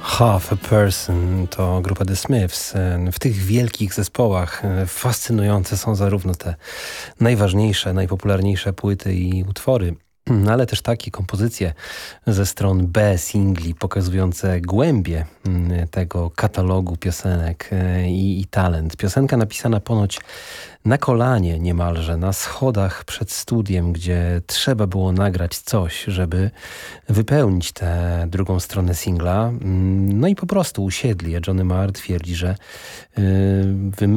Half a Person to grupa The Smiths. W tych wielkich zespołach fascynujące są zarówno te najważniejsze, najpopularniejsze płyty i utwory, ale też takie kompozycje ze stron B singli pokazujące głębie tego katalogu piosenek i talent. Piosenka napisana ponoć na kolanie niemalże, na schodach przed studiem, gdzie trzeba było nagrać coś, żeby wypełnić tę drugą stronę singla. No i po prostu usiedli. A Johnny Marr twierdzi, że